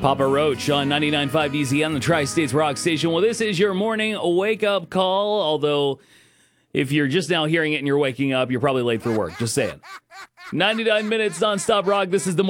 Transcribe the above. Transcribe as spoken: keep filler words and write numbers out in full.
Papa Roach on ninety-nine point five D Z on the Tri-States Rock Station. Well, this is your morning wake-up call, although if you're just now hearing it and you're waking up, you're probably late for work. Just saying. ninety-nine minutes nonstop rock. This is the